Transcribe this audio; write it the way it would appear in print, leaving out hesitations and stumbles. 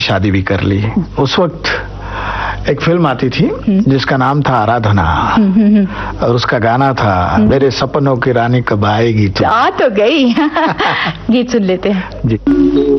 शादी भी कर ली। उस वक्त एक फिल्म आती थी जिसका नाम था आराधना, और उसका गाना था मेरे सपनों की रानी कब आएगी तू। आ तो गई। गीत सुन लेते हैं जी।